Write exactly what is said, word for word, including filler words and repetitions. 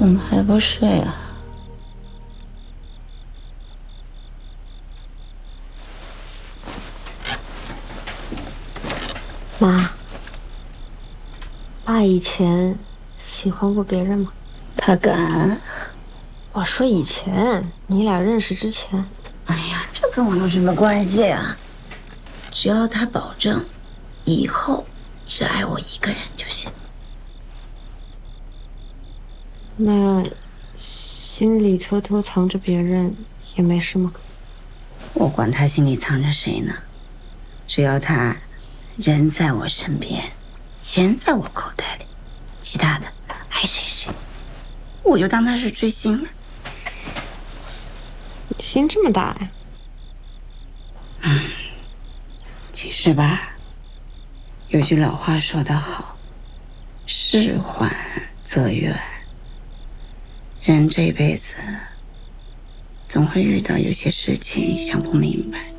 怎么还不睡啊？ 妈，爸以前喜欢过别人吗？ 他敢？ 我说以前，你俩认识之前。 哎呀，这跟我有什么关系啊？只要他保证以后只爱我一个人就行。 那心里偷偷藏着别人也没事吗？ 我管他心里藏着谁呢？只要他人在我身边，钱在我口袋里，其他的爱谁谁，我就当他是追星了。 你心这么大呀？ 嗯，其实吧，有句老话说得好，事缓则圆。人这辈子总会遇到有些事情想不明白，